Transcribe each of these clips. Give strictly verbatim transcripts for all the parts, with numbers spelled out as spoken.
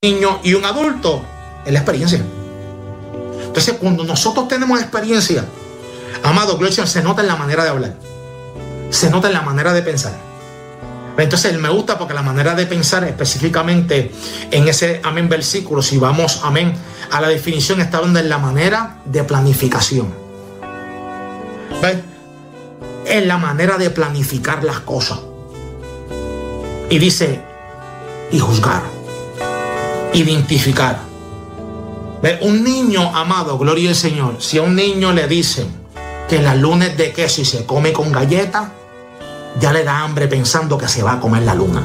niño y un adulto es la experiencia. Entonces, cuando nosotros tenemos experiencia, amado, gloria, se nota en la manera de hablar, se nota en la manera de pensar. Entonces, me gusta porque la manera de pensar específicamente en ese, amén, versículo, si vamos, amén, a la definición, está hablando en la manera de planificación. ¿Ves? En la manera de planificar las cosas. Y dice, y juzgar, identificar. ¿Ves? Un niño, amado, gloria al Señor, si a un niño le dicen que la luna es de queso y se come con galletas, ya le da hambre pensando que se va a comer la luna.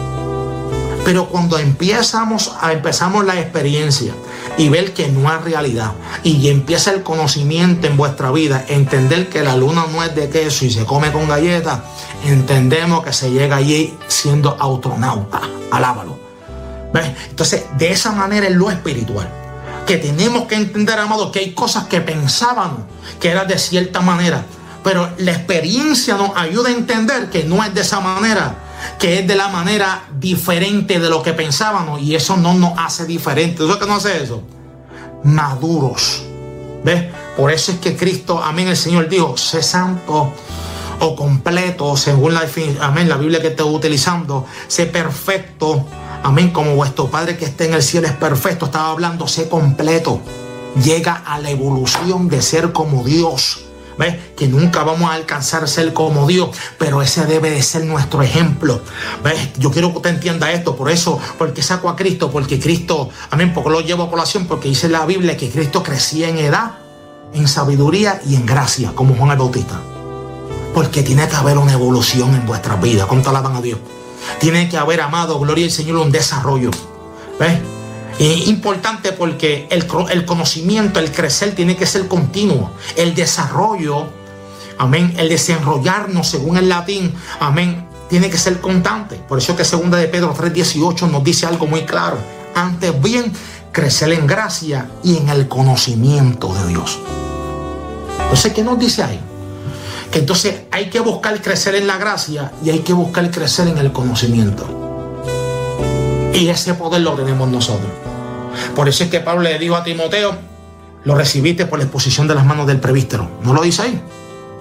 Pero cuando empezamos a empezamos la experiencia y ver que no es realidad, y empieza el conocimiento en vuestra vida, entender que la luna no es de queso y se come con galletas, entendemos que se llega allí siendo astronauta. Alábalo. ¿Ves? Entonces, de esa manera es lo espiritual. Que tenemos que entender, amados, que hay cosas que pensábamos que eran de cierta manera, pero la experiencia nos ayuda a entender que no es de esa manera, que es de la manera diferente de lo que pensábamos, y eso no nos hace diferentes. ¿Sabes qué nos hace eso? Maduros. ¿Ves? Por eso es que Cristo, amén, el Señor dijo, sé santo o completo, según la, amén, la Biblia que estoy utilizando, sé perfecto, amén, como vuestro Padre que está en el cielo es perfecto. Estaba hablando, sé completo. Llega a la evolución de ser como Dios. ¿Ves? Que nunca vamos a alcanzar a ser como Dios, pero ese debe de ser nuestro ejemplo. ¿Ves? Yo quiero que usted entienda esto, por eso, porque saco a Cristo, porque Cristo, amén, porque lo llevo a colación, porque dice la Biblia que Cristo crecía en edad, en sabiduría y en gracia, como Juan el Bautista. Porque tiene que haber una evolución en vuestras vidas. ¿Cuánto alaban a Dios? Tiene que haber, amado, gloria al Señor, un desarrollo. ¿Ves? Es importante porque el, el conocimiento, el crecer tiene que ser continuo. El desarrollo, amén, el desenrollarnos según el latín, amén, tiene que ser constante. Por eso que segunda de Pedro tres dieciocho nos dice algo muy claro. Antes bien, crecer en gracia y en el conocimiento de Dios. Entonces, ¿qué nos dice ahí? Que entonces hay que buscar crecer en la gracia y hay que buscar crecer en el conocimiento. Y ese poder lo tenemos nosotros. Por eso es que Pablo le dijo a Timoteo, lo recibiste por la exposición de las manos del presbítero. ¿No lo dice ahí?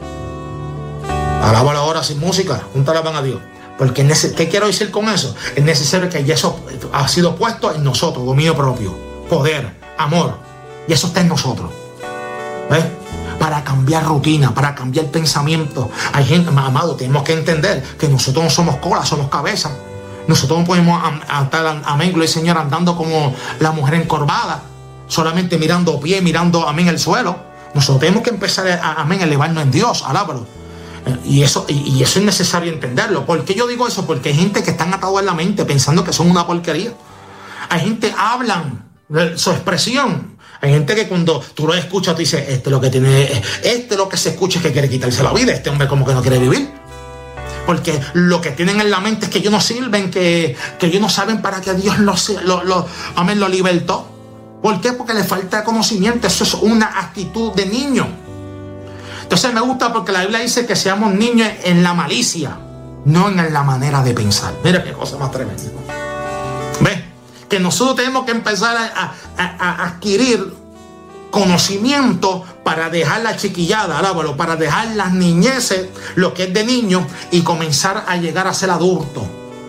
Alábalo ahora sin música, junto alaban a Dios. Porque, ¿qué quiero decir con eso? Es necesario que eso ha sido puesto en nosotros, dominio propio, poder, amor. Y eso está en nosotros. ¿Ves? Para cambiar rutina, para cambiar pensamiento. Hay gente, amado, tenemos que entender que nosotros no somos cola, somos cabeza. Nosotros no podemos estar, amén, gloria al Señor, andando como la mujer encorvada, solamente mirando pie, mirando, amén, el suelo. Nosotros tenemos que empezar a, amén, a elevarnos en Dios, alábalo. Y eso, y, y eso es necesario entenderlo. ¿Por qué yo digo eso? Porque hay gente que están atados en la mente pensando que son una porquería. Hay gente que hablan de su expresión. Hay gente que cuando tú lo escuchas, tú dices, este lo que tiene, este lo que se escucha es que quiere quitarse la vida. Este hombre como que no quiere vivir. Porque lo que tienen en la mente es que ellos no sirven, que, que ellos no saben para qué Dios los, lo, lo, amén, lo libertó. ¿Por qué? Porque le falta conocimiento. Eso es una actitud de niño. Entonces me gusta porque la Biblia dice que seamos niños en la malicia, no en la manera de pensar. Mira qué cosa más tremenda. ¿Ves? Que nosotros tenemos que empezar a, a, a adquirir conocimiento para dejar la chiquillada, alábalo, para dejar las niñeces, lo que es de niño, y comenzar a llegar a ser adulto,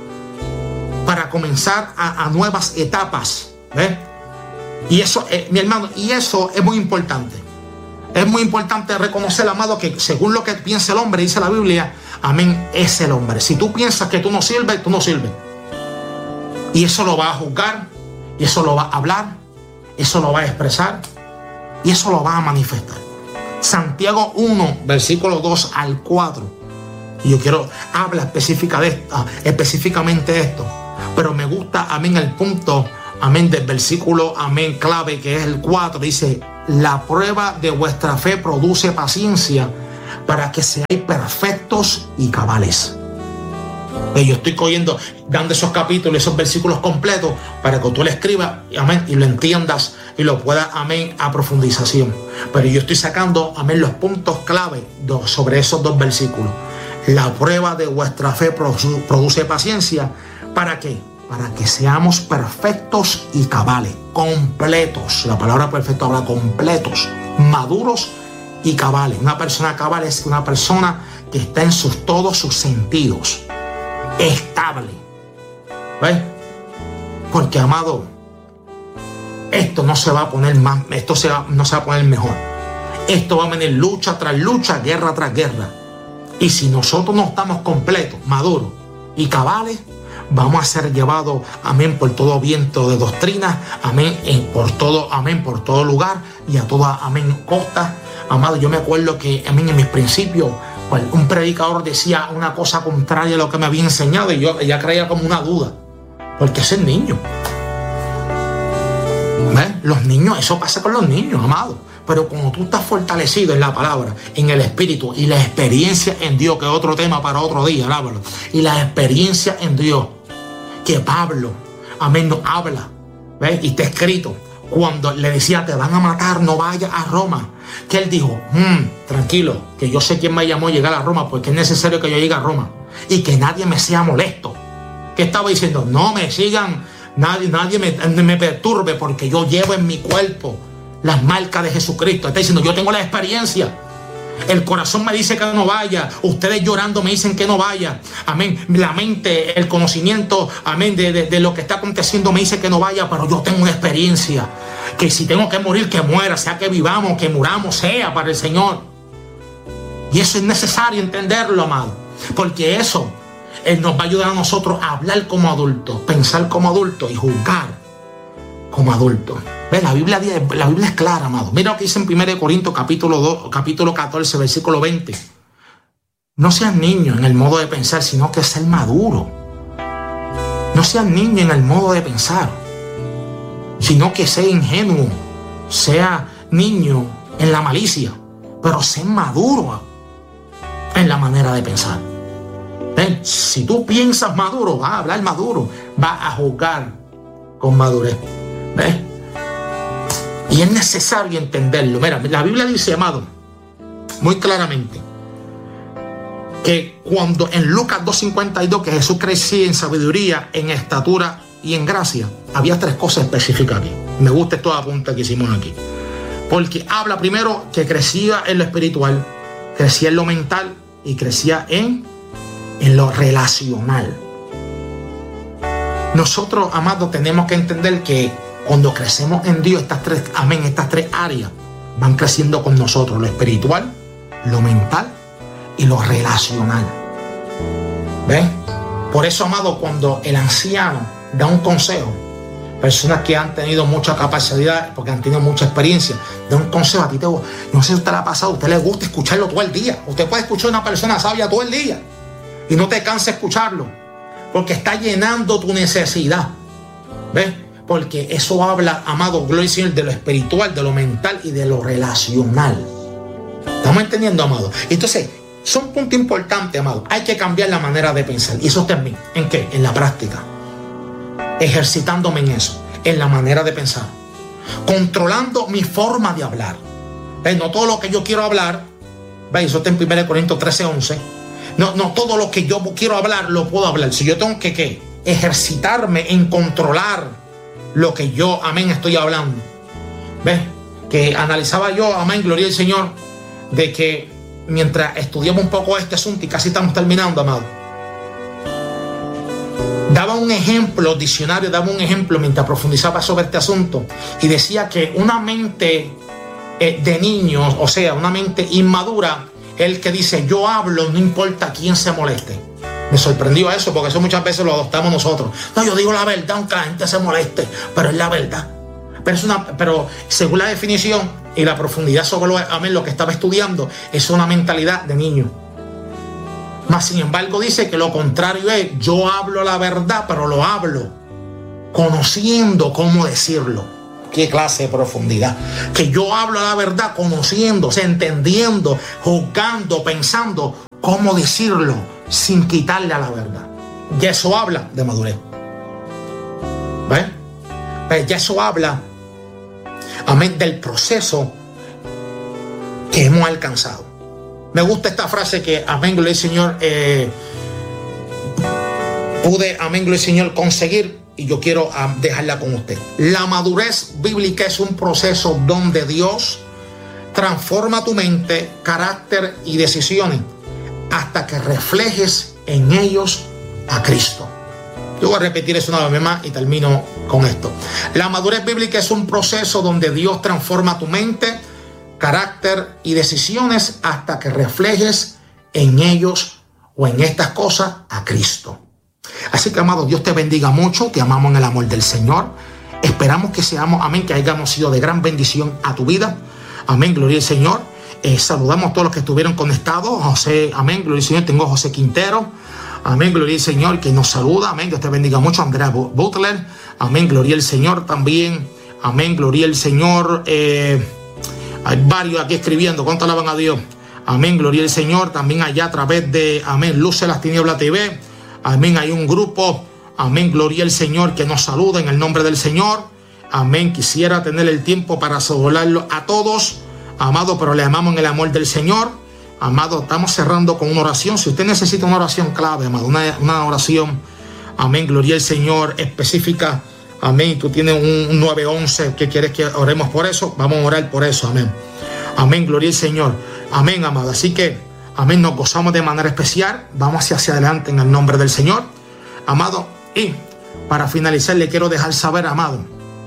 para comenzar a, a nuevas etapas. ¿Ves? Y eso, eh, mi hermano, y eso es muy importante. Es muy importante reconocer, amado, que según lo que piensa el hombre, dice la Biblia, amén, es el hombre. Si tú piensas que tú no sirves, tú no sirves. Y eso lo va a juzgar, y eso lo va a hablar, eso lo va a expresar, y eso lo va a manifestar. Santiago uno, versículos dos al cuatro. Y yo quiero, habla específica de esto, específicamente de esto. Pero me gusta, amén, el punto, amén, del versículo, amén, clave, que es el cuatro. Dice, la prueba de vuestra fe produce paciencia para que seáis perfectos y cabales. Y yo estoy cogiendo, dando esos capítulos, esos versículos completos, para que tú lo escribas, amén, y lo entiendas y lo puedas, amén, a profundización. Pero yo estoy sacando, amén, los puntos clave sobre esos dos versículos. La prueba de vuestra fe produce paciencia. ¿Para qué? para que seamos perfectos y cabales, completos. La palabra perfecto habla completos, maduros y cabales. Una persona cabal es una persona que está en sus, todos sus sentidos, estable. ¿Ves? Porque, amado, esto no se va a poner más, esto se va, no se va a poner mejor. Esto va a venir lucha tras lucha, guerra tras guerra. Y si nosotros no estamos completos, maduros y cabales, vamos a ser llevados, amén, por todo viento de doctrina, amén, por todo, amén, por todo lugar y a toda, amén, costa. Amado, yo me acuerdo que, amén, en mis principios, pues, un predicador decía una cosa contraria a lo que me había enseñado y yo ya creía como una duda, porque es el niño. ¿Ves? Los niños, eso pasa con los niños, amado. Pero cuando tú estás fortalecido en la palabra, en el espíritu y la experiencia en Dios, que es otro tema para otro día, alábalo, y la experiencia en Dios, que Pablo, amén, nos habla, ¿ves? Y está escrito, cuando le decía, te van a matar, no vayas a Roma, que él dijo, mmm, tranquilo, que yo sé quién me llamó a llegar a Roma, porque es necesario que yo llegue a Roma, y que nadie me sea molesto. ¿Qué estaba diciendo? No me sigan, nadie, nadie me, me perturbe, porque yo llevo en mi cuerpo las marcas de Jesucristo. Está diciendo, yo tengo la experiencia. El corazón me dice que no vaya. Ustedes llorando me dicen que no vaya. Amén. La mente, el conocimiento, amén, de, de, de lo que está aconteciendo me dice que no vaya. Pero yo tengo una experiencia. Que si tengo que morir, que muera. Sea que vivamos, que muramos, sea para el Señor. Y eso es necesario entenderlo, amado. Porque eso, Él nos va a ayudar a nosotros a hablar como adultos, pensar como adultos y juzgar como adultos. ¿Ves? La Biblia, la Biblia es clara, amado. Mira lo que dice en primera de Corintios capítulo dos, capítulo catorce, versículo veinte. No seas niño en el modo de pensar, sino que ser maduro. No seas niño en el modo de pensar, sino que sea ingenuo. Sea niño en la malicia, pero sé maduro en la manera de pensar. ¿Ves? Si tú piensas maduro, vas a hablar maduro, vas a juzgar con madurez. ¿Ves? Y es necesario entenderlo. Mira, la Biblia dice, amado, muy claramente, que cuando en Lucas dos cincuenta y dos, que Jesús crecía en sabiduría, en estatura y en gracia, había tres cosas específicas aquí. Me gusta estos apuntes que hicimos aquí. Porque habla primero que crecía en lo espiritual, crecía en lo mental y crecía en, en lo relacional. Nosotros, amados, tenemos que entender que cuando crecemos en Dios, estas tres, amén, estas tres áreas van creciendo con nosotros: lo espiritual, lo mental y lo relacional. ¿Ves? Por eso, amado, cuando el anciano da un consejo, personas que han tenido mucha capacidad, porque han tenido mucha experiencia, da un consejo a ti, te, no sé si a usted le ha pasado, a usted le gusta escucharlo todo el día. Usted puede escuchar a una persona sabia todo el día y no te cansa escucharlo, porque está llenando tu necesidad. ¿Ves? Porque eso habla, amado, gloria al Señor, de lo espiritual, de lo mental y de lo relacional. ¿Estamos entendiendo, amado? Entonces, son puntos importantes, amado. Hay que cambiar la manera de pensar. ¿Y eso está en mí? ¿En qué? En la práctica. Ejercitándome en eso, en la manera de pensar. Controlando mi forma de hablar. ¿Ves? No todo lo que yo quiero hablar, ¿ves? Eso está en primera de Corintios trece, once. No, no todo lo que yo quiero hablar lo puedo hablar. Si yo tengo que, ¿qué? Ejercitarme en controlar lo que yo, amén, estoy hablando. ¿Ves? Que analizaba yo, amén, gloria al Señor, de que mientras estudiamos un poco este asunto, y casi estamos terminando, amado, daba un ejemplo, diccionario daba un ejemplo mientras profundizaba sobre este asunto, y decía que una mente eh, de niños, o sea, una mente inmadura, el que dice, yo hablo, no importa quién se moleste. Me sorprendió eso, porque eso muchas veces lo adoptamos nosotros. No, yo digo la verdad, aunque la gente se moleste, pero es la verdad. Pero, es una, pero según la definición y la profundidad sobre lo, amén, lo que estaba estudiando, es una mentalidad de niño. Mas, sin embargo, dice que lo contrario es, yo hablo la verdad, pero lo hablo conociendo cómo decirlo. ¿Qué clase de profundidad? Que yo hablo la verdad conociendo, o sea, entendiendo, juzgando, pensando cómo decirlo sin quitarle a la verdad. Y eso habla de madurez. ¿Ves? Pues ya eso habla, amén, del proceso que hemos alcanzado. Me gusta esta frase que, amén, gloria al Señor, eh, pude, amén, gloria al Señor, conseguir, y yo quiero um, dejarla con usted. La madurez bíblica es un proceso donde Dios transforma tu mente, carácter y decisiones hasta que reflejes en ellos a Cristo. Yo voy a repetir eso una vez más y termino con esto. La madurez bíblica es un proceso donde Dios transforma tu mente, carácter y decisiones hasta que reflejes en ellos o en estas cosas a Cristo. Así que, amado, Dios te bendiga mucho. Te amamos en el amor del Señor. Esperamos que seamos, amén, que hayamos sido de gran bendición a tu vida. Amén, gloria al Señor. Eh, saludamos a todos los que estuvieron conectados. José, amén, gloria al Señor. Tengo a José Quintero. Amén, gloria al Señor, que nos saluda. Amén, Dios te bendiga mucho. Andrea Butler. Amén, gloria al Señor también. Amén, gloria al Señor. Eh, hay varios aquí escribiendo. ¿Cuánto alaban a Dios? Amén, gloria al Señor. También allá a través de, amén, Luz de las Tinieblas T V. Amén, hay un grupo. Amén, gloria al Señor, que nos saluda en el nombre del Señor. Amén, quisiera tener el tiempo para saludarlo a todos, amado, pero le amamos en el amor del Señor. Amado, estamos cerrando con una oración. Si usted necesita una oración clave, amado, una, una oración, amén, gloria al Señor, específica, amén, tú tienes un nueve once que quieres que oremos por eso, vamos a orar por eso, amén. Amén, gloria al Señor, amén, amado. Así que, amén, nos gozamos de manera especial. Vamos hacia, hacia adelante en el nombre del Señor, amado. Y para finalizar, le quiero dejar saber, amado,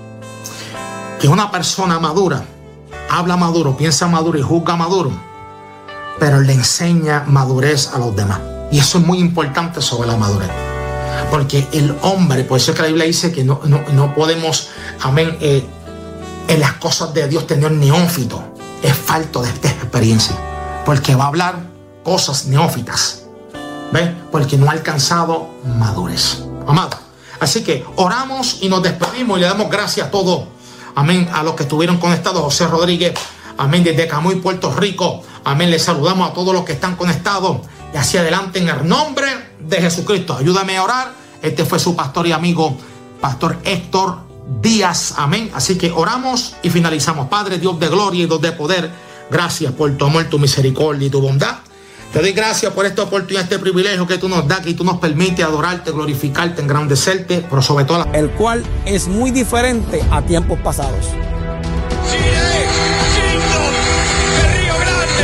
que una persona madura habla maduro, piensa maduro y juzga maduro, pero le enseña madurez a los demás. Y eso es muy importante sobre la madurez. Porque el hombre, por eso es que la Biblia dice que no, no, no podemos, amén, eh, en las cosas de Dios tener neófito. Es falto de esta experiencia. Porque va a hablar cosas neófitas. ¿Ves? Porque no ha alcanzado madurez. Amado. Así que oramos y nos despedimos y le damos gracias a todos. Amén, a los que estuvieron conectados. José Rodríguez, amén, desde Camuy, Puerto Rico. Amén, les saludamos a todos los que están conectados. Y hacia adelante en el nombre de Jesucristo. Ayúdame a orar. Este fue su pastor y amigo, Pastor Héctor Díaz. Amén. Así que oramos y finalizamos. Padre, Dios de gloria y Dios de poder, gracias por tu amor, tu misericordia y tu bondad. Te doy gracias por esta oportunidad, este privilegio que tú nos das, que tú nos permites adorarte, glorificarte, engrandecerte, pero sobre todo la... el cual es muy diferente a tiempos pasados. Chile, Kingdom de Río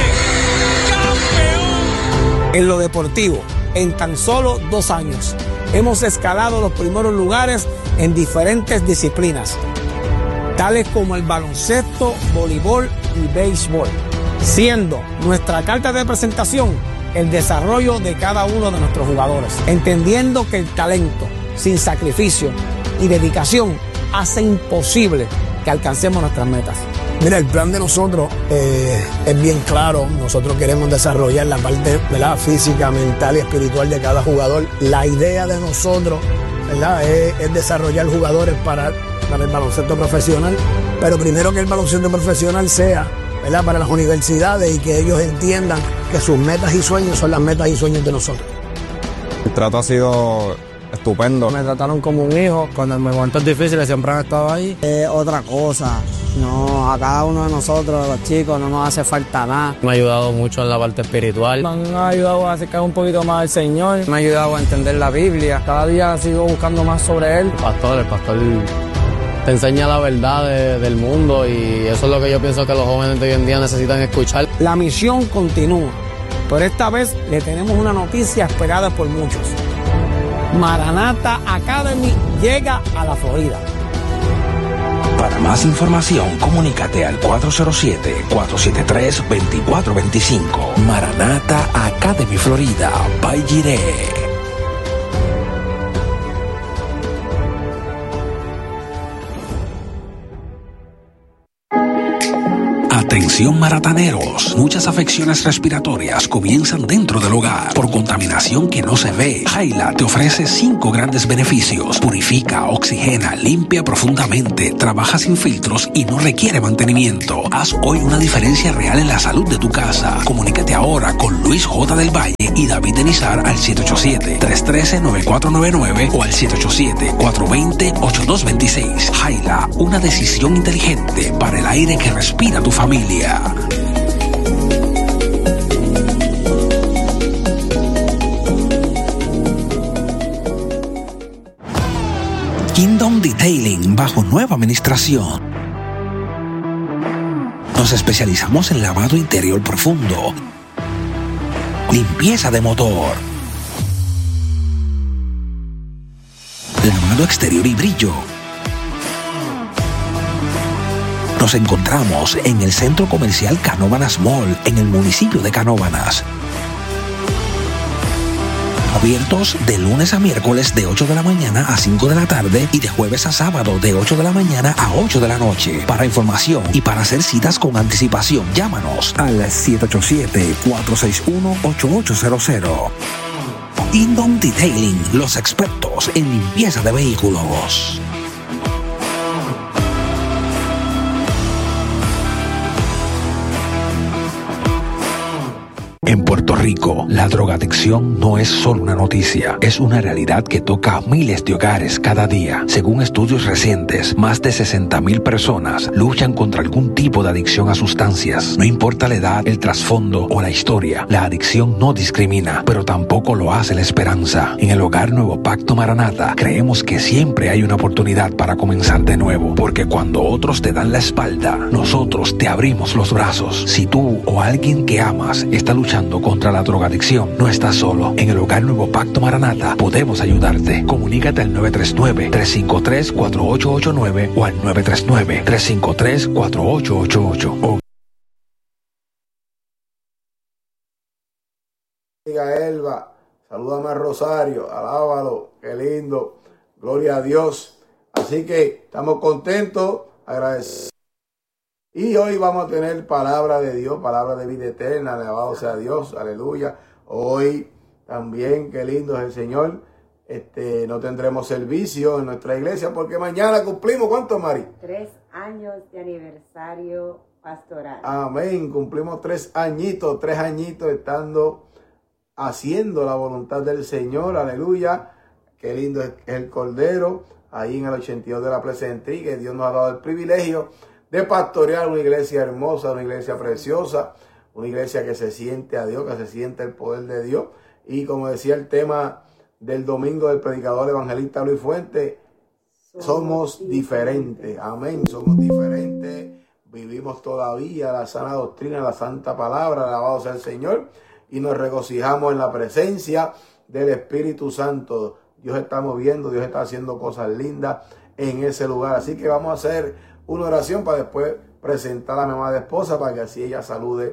Grande, campeón. En lo deportivo, en tan solo dos años, hemos escalado los primeros lugares en diferentes disciplinas, tales como el baloncesto, voleibol y béisbol, siendo nuestra carta de presentación el desarrollo de cada uno de nuestros jugadores, entendiendo que el talento sin sacrificio y dedicación hace imposible que alcancemos nuestras metas. Mira, el plan de nosotros eh, es bien claro. Nosotros queremos desarrollar la parte, ¿verdad?, física, mental y espiritual de cada jugador. La idea de nosotros, ¿verdad?, es, es desarrollar jugadores para, para el baloncesto profesional, pero primero que el baloncesto profesional sea, ¿verdad?, para las universidades y que ellos entiendan que sus metas y sueños son las metas y sueños de nosotros. El trato ha sido estupendo. Me trataron como un hijo. Cuando en momentos difíciles siempre han estado ahí. Es otra cosa. No, a cada uno de nosotros, los chicos, no nos hace falta nada. Me ha ayudado mucho en la parte espiritual. Me han ayudado a acercar un poquito más al Señor. Me ha ayudado a entender la Biblia. Cada día sigo buscando más sobre Él. El pastor, el pastor te enseña la verdad de, del mundo, y eso es lo que yo pienso que los jóvenes de hoy en día necesitan escuchar. La misión continúa, pero esta vez le tenemos una noticia esperada por muchos. Maranatha Academy llega a la Florida. Para más información, comunícate al cuatro cero siete, cuatro siete tres, dos cuatro dos cinco. Maranatha Academy Florida, by Jireh. Atención marataneros, muchas afecciones respiratorias comienzan dentro del hogar por contaminación que no se ve. Jaila te ofrece cinco grandes beneficios: purifica, oxigena, limpia profundamente, trabaja sin filtros y no requiere mantenimiento. Haz hoy una diferencia real en la salud de tu casa. Comunícate ahora con Luis J. del Valle y David Denizar al siete ocho siete, tres uno tres, nueve cuatro nueve nueve o al siete ocho siete, cuatro dos cero, ocho dos dos seis. Jaila, una decisión inteligente para el aire que respira tu familia. Kingdom Detailing bajo nueva administración. Nos especializamos en lavado interior profundo, limpieza de motor, lavado exterior y brillo. Nos encontramos en el Centro Comercial Canóvanas Mall, en el municipio de Canóvanas. Abiertos de lunes a miércoles de ocho de la mañana a cinco de la tarde y de jueves a sábado de ocho de la mañana a ocho de la noche. Para información y para hacer citas con anticipación, llámanos al siete ocho siete, cuatro seis uno, ocho ocho cero cero. Kingdom Detailing, los expertos en limpieza de vehículos. En Puerto Rico, la drogadicción no es solo una noticia, es una realidad que toca a miles de hogares cada día. Según estudios recientes, más de sesenta mil personas luchan contra algún tipo de adicción a sustancias. No importa la edad, el trasfondo o la historia, la adicción no discrimina, pero tampoco lo hace la esperanza. En el Hogar Nuevo Pacto Maranata, creemos que siempre hay una oportunidad para comenzar de nuevo, porque cuando otros te dan la espalda, nosotros te abrimos los brazos. Si tú o alguien que amas está luchando contra la drogadicción, no estás solo. En el Hogar Nuevo Pacto Maranata podemos ayudarte. Comunícate al nueve tres nueve, tres cinco tres, cuatro ocho ocho nueve o al nueve tres nueve, tres cinco tres, cuatro ocho ocho ocho. Diga Elba, salúdame a Rosario, alábalo, qué lindo, gloria a Dios. Así que estamos contentos, agradecidos. Y hoy vamos a tener palabra de Dios, palabra de vida eterna, alabado sea Dios, aleluya. Hoy también, qué lindo es el Señor, este, no tendremos servicio en nuestra iglesia porque mañana cumplimos, ¿cuánto, Mari? Tres años de aniversario pastoral. Amén, cumplimos tres añitos, tres añitos estando haciendo la voluntad del Señor, aleluya. Qué lindo es el Cordero, ahí en el ochenta y dos de la Pleasantry, que Dios nos ha dado el privilegio de pastorear una iglesia hermosa, una iglesia preciosa, una iglesia que se siente a Dios, que se siente el poder de Dios. Y como decía el tema del domingo del predicador evangelista Luis Fuentes, somos, somos diferentes. diferentes. Amén, somos diferentes. Vivimos todavía la sana doctrina, la santa palabra, alabado sea el Señor. Y nos regocijamos en la presencia del Espíritu Santo. Dios está moviendo, Dios está haciendo cosas lindas en ese lugar. Así que vamos a hacer una oración para después presentar a mi amada esposa para que así ella salude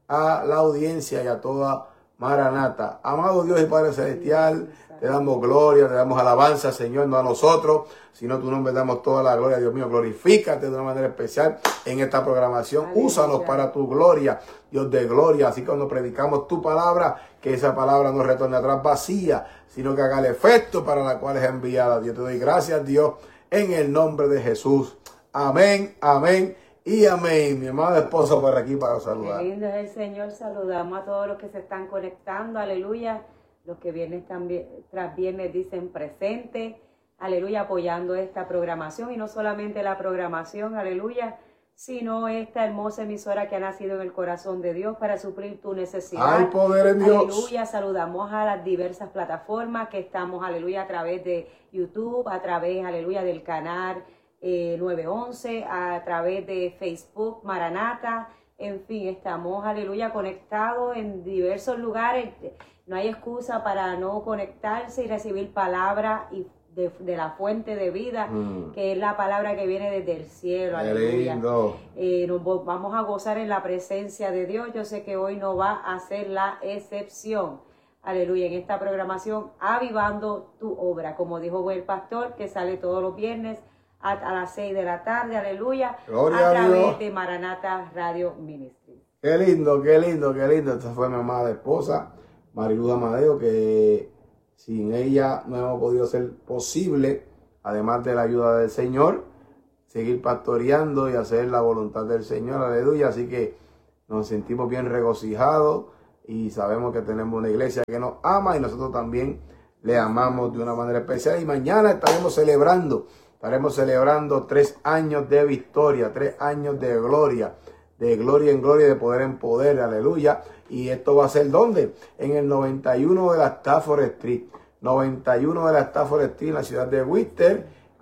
a la audiencia y a toda Maranata. Amado Dios y Padre Celestial, te damos gloria, te damos alabanza, Señor, no a nosotros, sino a tu nombre damos toda la gloria. Dios mío, glorifícate de una manera especial en esta programación. Aleluya. Úsanos para tu gloria, Dios de gloria. Así que cuando predicamos tu palabra, que esa palabra no retorne atrás vacía, sino que haga el efecto para la cual es enviada. Dios, te doy gracias, Dios, en el nombre de Jesús. Amén, amén y amén. Mi amada esposa por aquí para saludar. Qué lindo es el Señor. Saludamos a todos los que se están conectando. Aleluya. Los que vienen también tras viernes dicen presente. Aleluya, apoyando esta programación. Y no solamente la programación, aleluya, sino esta hermosa emisora que ha nacido en el corazón de Dios para suplir tu necesidad. Hay poder en Dios. Aleluya, saludamos a las diversas plataformas que estamos, aleluya, a través de YouTube, a través, aleluya, del canal Eh, nueve once, a través de Facebook, Maranata, en fin, estamos, aleluya, conectados en diversos lugares. No hay excusa para no conectarse y recibir palabra y de, de la fuente de vida, mm. que es la palabra que viene desde el cielo, Qué aleluya. Lindo. Eh, nos vamos a gozar en la presencia de Dios. Yo sé que hoy no va a ser la excepción. Aleluya, en esta programación, avivando tu obra, como dijo el pastor, que sale todos los viernes a, a las seis de la tarde, aleluya, Gloria a través Dios. de Maranata Radio Ministry. Qué lindo, qué lindo, qué lindo. Esta fue mi amada esposa, Mariluz Amadeo, que sin ella no hemos podido ser posible, además de la ayuda del Señor, seguir pastoreando y hacer la voluntad del Señor, aleluya. Así que nos sentimos bien regocijados y sabemos que tenemos una iglesia que nos ama y nosotros también le amamos de una manera especial. Y mañana estaremos celebrando, estaremos celebrando tres años de victoria, tres años de gloria, de gloria en gloria, de poder en poder, aleluya. Y esto va a ser ¿dónde? En el noventa y uno de la Stafford Street, noventa y uno de la Stafford Street, en la ciudad de Worcester.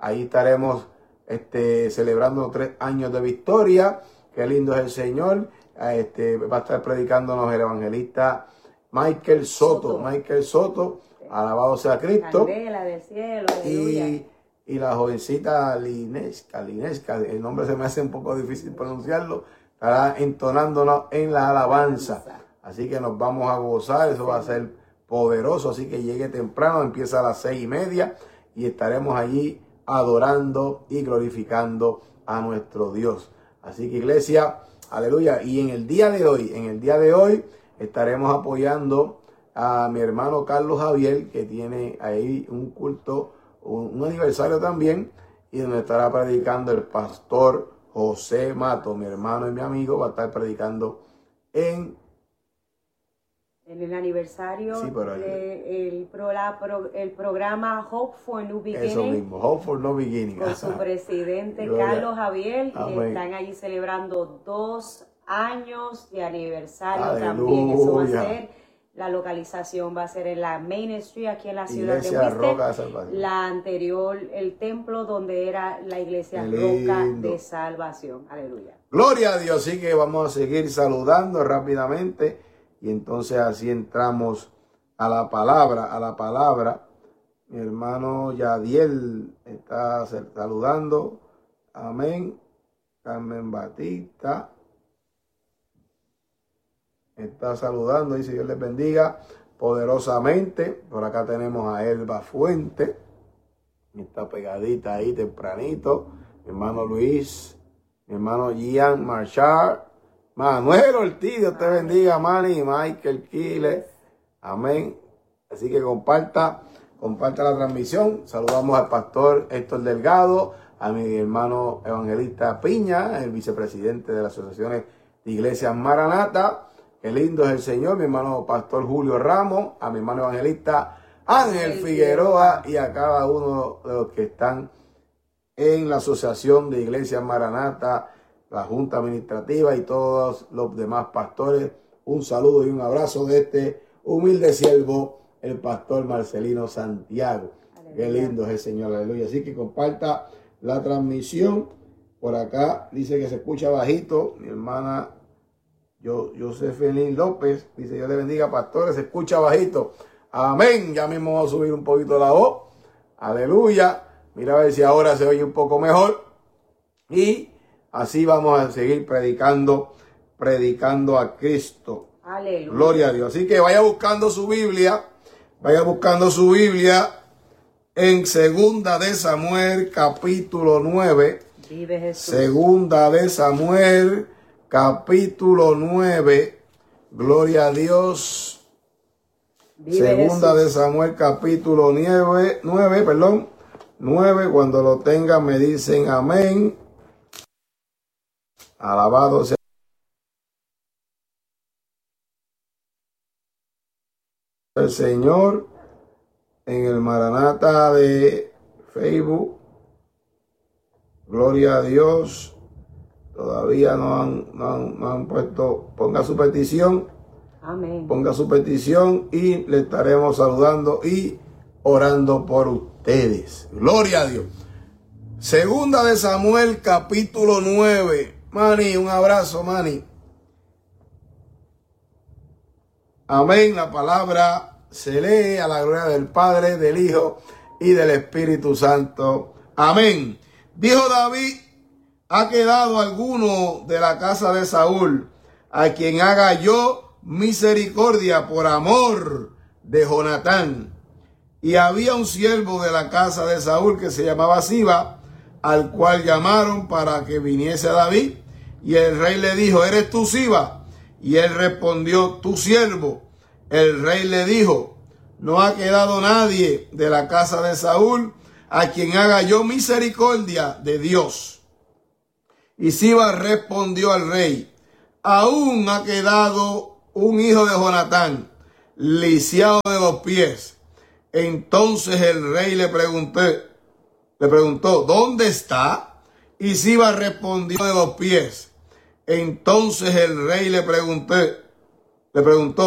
Ahí estaremos este, celebrando tres años de victoria. Qué lindo es el Señor. Este, va a estar predicándonos el evangelista Michael Soto. Soto. Michael Soto, alabado sea Cristo. Candela del cielo, y, y la jovencita Linesca, Linesca, el nombre se me hace un poco difícil pronunciarlo, estará entonándonos en la alabanza. Así que nos vamos a gozar, eso va a ser poderoso. Así que llegue temprano, empieza a las seis y media y estaremos allí adorando y glorificando a nuestro Dios. Así que iglesia, aleluya. Y en el día de hoy, en el día de hoy estaremos apoyando a mi hermano Carlos Javier, que tiene ahí un culto, un, un aniversario también, y donde estará predicando el pastor José Mato, mi hermano y mi amigo, va a estar predicando en En el aniversario sí, del de pro, la, pro, el programa Hope for New Beginning. Eso mismo, Hope for New Beginning. Con su presidente Gloria. Carlos Javier. Amén. Están allí celebrando dos años de aniversario. Aleluya. También. Eso va a ser, la localización va a ser en la Main Street, aquí en la ciudad Iglesia de Worcester. Roca de Salvación. La anterior, el templo donde era la iglesia Qué Roca lindo. de Salvación. Aleluya. Gloria a Dios. Así que vamos a seguir saludando rápidamente. Y entonces así entramos a la palabra, a la palabra. Mi hermano Yadiel está saludando. Amén. Carmen Batista está saludando. Dice Dios les bendiga poderosamente. Por acá tenemos a Elba Fuente. Está pegadita ahí tempranito. Mi hermano Luis. Mi hermano Gian Marchar. Manuel Ortiz, Dios te bendiga, Manny, Michael Quiles, amén. Así que comparta, comparta la transmisión. Saludamos al pastor Héctor Delgado, a mi hermano evangelista Piña, el vicepresidente de las asociaciones de iglesias Maranata. Qué lindo es el Señor, mi hermano pastor Julio Ramos, a mi hermano evangelista Ángel Figueroa y a cada uno de los que están en la asociación de iglesias Maranata, la Junta Administrativa y todos los demás pastores. Un saludo y un abrazo de este humilde siervo, el pastor Marcelino Santiago. Aleluya. Qué lindo es el Señor, aleluya. Así que comparta la transmisión. Por acá dice que se escucha bajito. Mi hermana yo, Josefelín López dice: Dios le bendiga, pastores, se escucha bajito. Amén. Ya mismo vamos a subir un poquito la voz. Aleluya. Mira a ver si ahora se oye un poco mejor. Y así vamos a seguir predicando, predicando a Cristo. Aleluya. Gloria a Dios. Así que vaya buscando su Biblia, vaya buscando su Biblia en Segunda de Samuel, capítulo nueve. Vive Jesús. Segunda de Samuel, capítulo nueve. Gloria a Dios. Vive Segunda Jesús. de Samuel, capítulo nueve, nueve, perdón, nueve. Cuando lo tengan me dicen amén. Alabado sea el Señor. En el Maranata de Facebook, gloria a Dios. Todavía no han, no han, no han puesto, ponga su petición. Amén. Ponga su petición y le estaremos saludando y orando por ustedes. Gloria a Dios. Segunda de Samuel, capítulo nueve. Manny, un abrazo, Manny. Amén. La palabra se lee a la gloria del Padre, del Hijo y del Espíritu Santo. Amén. Dijo David: ¿ha quedado alguno de la casa de Saúl a quien haga yo misericordia por amor de Jonatán? Y había un siervo de la casa de Saúl que se llamaba Siba, al cual llamaron para que viniese a David. Y el rey le dijo: ¿eres tú Siba? Y él respondió: tu siervo. El rey le dijo: no ha quedado nadie de la casa de Saúl a quien haga yo misericordia de Dios. Y Siba respondió al rey: aún ha quedado un hijo de Jonatán, lisiado de los pies. Entonces el rey le preguntó, le preguntó: ¿dónde está? Y Siba respondió: de los pies. Entonces el rey le preguntó, le preguntó: